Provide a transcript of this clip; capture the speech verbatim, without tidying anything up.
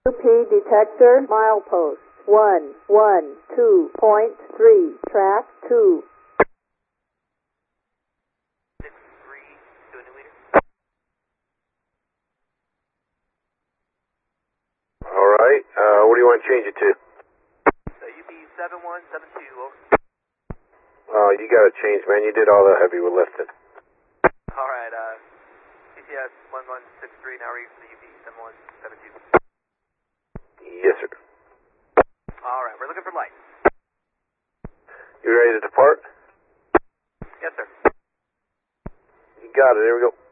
U P detector milepost one one two point three track two. Six three to a new leader. All right. Uh, what do you want to change it to? So U P seven one seven two. Over. Oh, you got to change, man. You did all the heavy lifting. All right. Uh, P T S one one six three now reads the U P seven one seven two. Yes, sir. All right. We're looking for light. You ready to depart? Yes, sir. You got it. Here we go.